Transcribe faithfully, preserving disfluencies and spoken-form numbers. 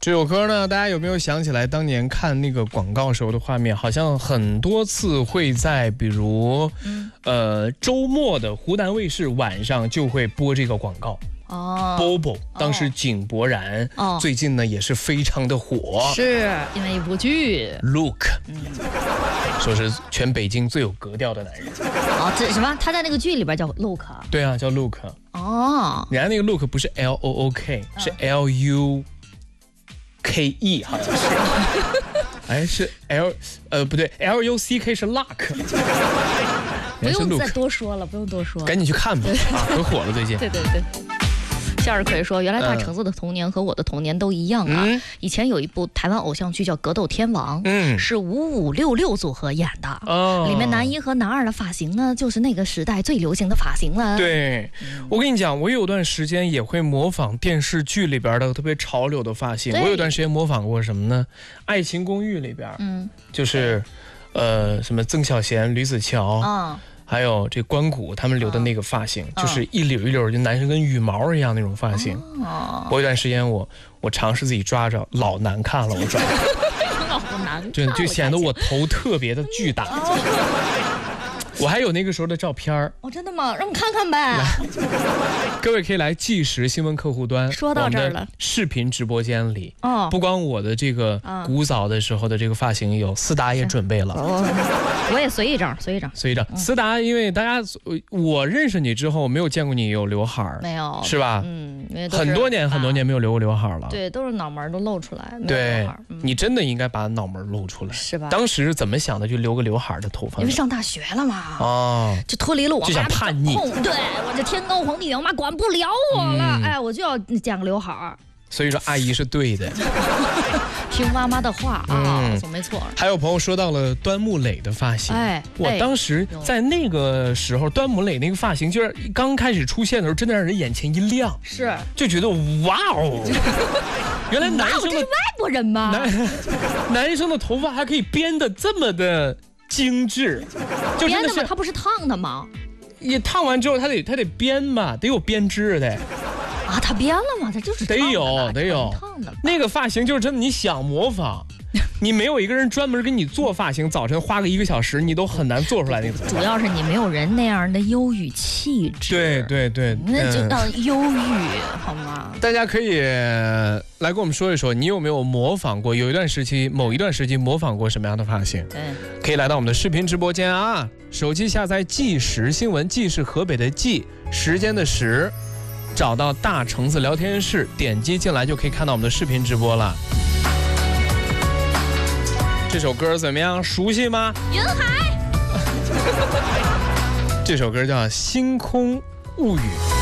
这首歌呢，大家有没有想起来当年看那个广告时候的画面？好像很多次会在比如，嗯、呃周末的湖南卫视晚上就会播这个广告。哦 ，Bobo 当时井柏然，哦，最近呢也是非常的火， 是因为一部剧 Look，嗯，说是全北京最有格调的男人。 哦，这什么？他在那个剧里边叫 Look。 对啊，叫 Look。 哦， 人家那个 Look 不是 L O O K，、嗯、是 L U K E， 好像是。哎，是 L， 呃，不对 ，L U C K 是 Luck。 不用再多说了，不用多说， 赶紧去看吧，啊，可火了最近。 对对对。向日葵说：“原来大橙子的童年和我的童年都一样啊！嗯、以前有一部台湾偶像剧叫《格斗天王》，嗯，是五五六六组合演的，哦，里面男一和男二的发型呢，就是那个时代最流行的发型了。 对，嗯、我跟你讲，我有段时间也会模仿电视剧里边的特别潮流的发型。我有段时间模仿过什么呢？《爱情公寓》里边，嗯，就是，呃，什么曾小贤、吕子乔，啊。”还有这关谷他们留的那个发型，哦、就是一绺一绺，就男生跟羽毛一样那种发型。哦，我有段时间我我尝试自己抓着，老难看了，我抓。 老难看， 就就显得我头特别的巨大。哦我还有那个时候的照片哦，真的吗？让我们看看呗。 各位可以来计时新闻客户端， 说到这儿了， 视频直播间里，哦，不光我的这个古早的时候的这个发型有，思达也准备了，哦， 我也随一张，随一张， 随一张。思达，因为大家我认识你之后，没有见过你有刘海， 没有， 是吧？ 嗯， 很多年很多年没有留过刘海了。 对，都是脑门都露出来。 对，你真的应该把脑门露出来， 是吧？ 当时怎么想的，就留个刘海的头发？ 因为上大学了嘛。 哦， 就脱离了我妈， 就想叛逆。 对，我这天高皇帝远，我妈管不了我了。嗯、哎，我就要剪个刘海儿。 所以说，阿姨是对的， 听妈妈的话啊，嗯、没错。 还有朋友说到了端木磊的发型，哎，我当时在那个时候，端木磊那个发型就是刚开始出现的时候，真的让人眼前一亮， 是， 就觉得哇哦，原来男生的这是外国人吗？ 男男生的头发还可以编得这么的。精致， 就编的吗？它不是烫的吗？ 也烫完之后，它得它得编嘛，得有编织的。 啊，它编了吗？它就是得有得有烫的。那个发型就是真的，你想模仿，你没有一个人专门给你做发型，早晨花个一个小时，你都很难做出来那个。 主要是你没有人那样的忧郁气质。 对对对， 那就叫忧郁，好吗？ 大家可以来跟我们说一说，你有没有模仿过？有一段时期，某一段时期模仿过什么样的发型？对，可以来到我们的视频直播间啊！手机下载计时新闻，计是河北的计，时间的时。找到大橙子聊天室，点击进来就可以看到我们的视频直播了。这首歌怎么样？熟悉吗？ 云海。 这首歌叫《星空物语》。